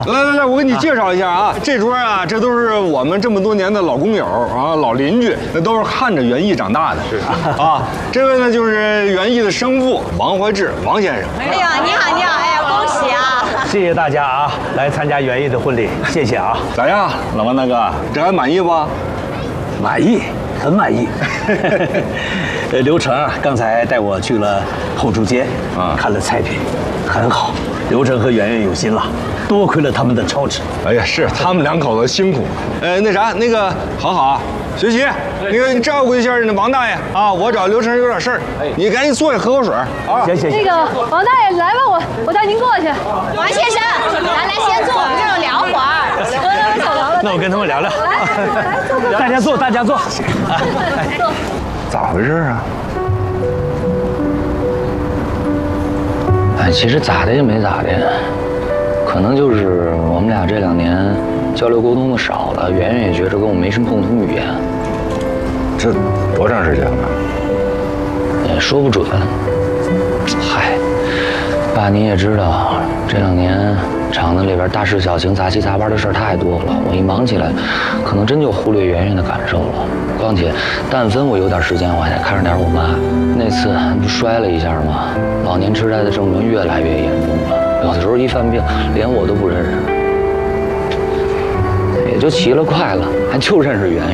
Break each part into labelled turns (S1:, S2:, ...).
S1: 来，我给你介绍一下啊，这桌啊，这都是我们这么多年的老工友啊，老邻居，那都是看着园艺长大的。是啊，这位呢就是园艺的生父王怀志，王先生。
S2: 哎呀，你好，哎呀，恭喜啊！
S3: 谢谢大家啊，来参加园艺的婚礼，谢谢啊。
S1: 咋样，老王大哥，这还满意不？
S3: 满意，很满意。刘成啊，刚才带我去了后厨间啊，看了菜品，很好。刘成和圆圆有心了，多亏了他们的操持。
S1: 哎呀，是他们两口子辛苦。那个，好，学习，那个你照顾一下那王大爷啊，我找刘成有点事儿，你赶紧坐下喝口水啊。
S3: 行。
S4: 那个王大爷来吧，我带您过去。
S2: 王先生，来先坐，我们这儿聊会儿。
S3: 那我跟他们聊聊。
S4: 来，
S3: 大家坐。
S1: 咋回事啊？
S5: 其实咋的也没咋的，可能就是我们俩这2年交流沟通的少了，圆圆也觉着跟我没什么共同语言。
S1: 这多长时间了？
S5: 也说不准。嗨，爸您也知道，这2年厂子里边大事小情、杂七杂八的事儿太多了，我一忙起来，可能真就忽略圆圆的感受了。况且，但凡我有点时间，我还得看着点我妈。那次不摔了一下吗？老年痴呆的症状越来越严重了，有的时候一犯病，连我都不认识。也就奇了怪了，还就认识圆圆。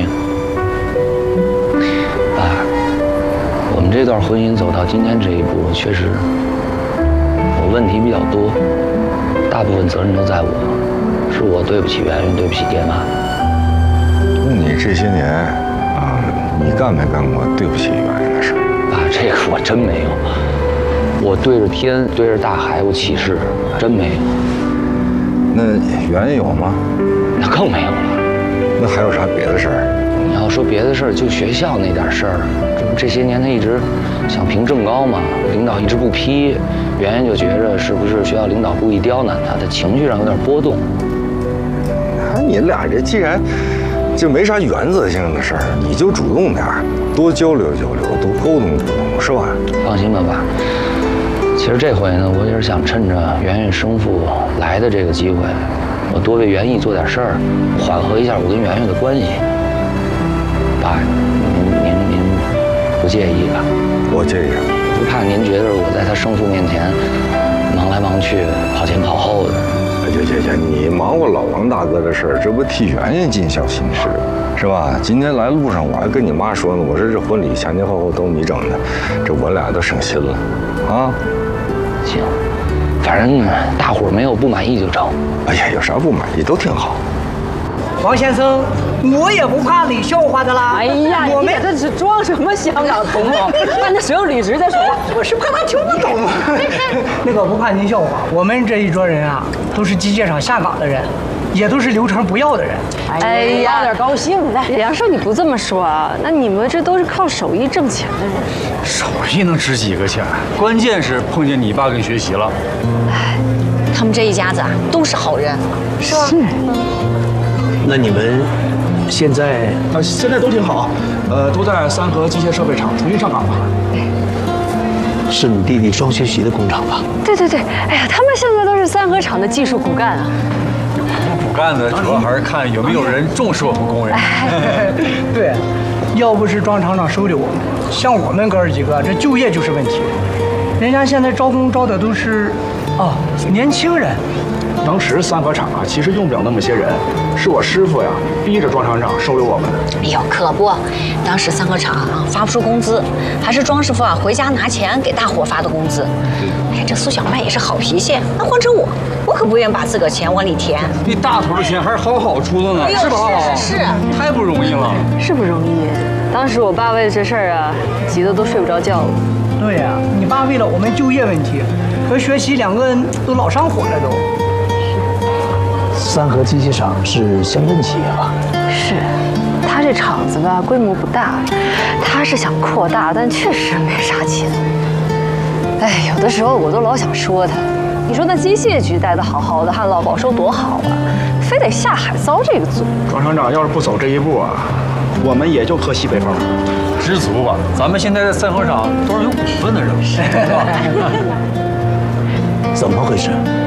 S5: 爸，我们这段婚姻走到今天这一步，确实我问题比较多，大部分责任都在我，是我对不起圆圆，对不起爹妈。
S1: 那你这些年啊，你干没干过对不起圆圆的事？
S5: 爸，这个我真没有。我对着天，对着大海，我起誓，真没有。
S1: 那圆圆有吗？
S5: 那更没有了。
S1: 那还有啥别的事儿？
S5: 你要说别的事儿，就学校那点事儿，这不这些年他一直想评正高嘛，领导一直不批，圆圆就觉着是不是学校领导故意刁难他，他情绪上有点波动。
S1: 那你俩这既然就没啥原则性的事儿，你就主动点儿，多交流交流，多沟通沟通，是吧？
S5: 放心吧，爸。其实这回呢，我也是想趁着圆圆生父来的这个机会，我多为园艺做点事儿，缓和一下我跟圆圆的关系。爸，您不介意吧？
S1: 我介意。
S5: 不怕您觉得我在他生父面前忙来忙去，跑前跑后的。
S1: 行，你忙活老王大哥的事儿，这不替圆圆尽孝心事，是吧？今天来路上我还跟你妈说呢，我说这婚礼前前后后都你整的，这我俩都省心了，啊。
S5: 行，反正大伙儿没有不满意就成。
S1: 哎呀，有啥不满意都挺好。
S6: 王先生，我也不怕你笑话的啦。
S4: 哎呀，你这是装什么香港同胞？看那手有理直的说，
S6: 我是怕他听不懂。那个不怕您笑话，我们这一桌人啊，都是机械厂下岗的人，也都是流程不要的人。
S4: 哎呀，有点高兴的。杨叔，你不这么说啊？那你们这都是靠手艺挣钱的人。
S7: 手艺能值几个钱？关键是碰见你爸跟学习了。
S2: 哎，他们这一家子啊，都是好人，是吧？是。
S3: 那你们现在
S7: 现在都挺好，都在三河机械设备厂重新上岗了。
S3: 是你弟弟双学习的工厂吧？
S4: 对，哎呀，他们现在都是三河厂的技术骨干啊。
S7: 骨干的主要还是看有没有人重视我们工人。
S6: 对，要不是庄厂长收留我们，像我们哥儿几个，这就业就是问题。人家现在招工招的都是年轻人。
S7: 当时三河厂啊，其实用不了那么些人，是我师傅呀逼着庄厂长收留我们的。
S2: 哎呦，可不，当时三河厂啊发不出工资，还是庄师傅啊回家拿钱给大伙发的工资。哎，这苏小麦也是好脾气，那换成我可不愿意把自个钱往里填。
S7: 那大头的钱还是好出的呢，是吧？
S2: 是，
S7: 太不容易了，
S4: 是不容易。当时我爸为了这事儿啊，急得都睡不着觉了。
S6: 对呀，你爸为了我们就业问题和学习两个人都老上火了都。
S3: 三河机械厂是乡镇企业吧？
S4: 是，他这厂子吧规模不大，他是想扩大，但确实没啥钱。哎，有的时候我都老想说他，你说那机械局待得好好的，旱涝保收多好啊，非得下海遭这个罪。
S7: 庄厂长要是不走这一步啊，我们也就喝西北风。知足吧，咱们现在在三河厂都是有股份的人，是吧？
S3: 怎么回事？